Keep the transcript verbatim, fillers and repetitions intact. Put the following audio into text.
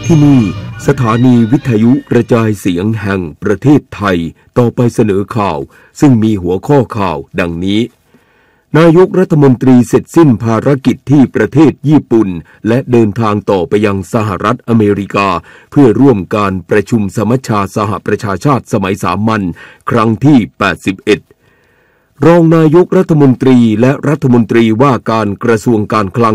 ที่นี่สถานีวิทยุกระจายเสียงแห่งประเทศไทยต่อไปเสนอข่าวซึ่งมีหัวข้อข่าวดังนี้นายกรัฐมนตรีเสร็จสิ้นภารกิจที่ประเทศญี่ปุ่นและเดินทางต่อไปยังสหรัฐอเมริกาเพื่อร่วมการประชุมสมัชชาสหประชาชาติสมัยสามัญครั้งที่แปดสิบเอ็ดรองนายกรัฐมนตรีและรัฐมนตรีว่าการกระทรวงการคลัง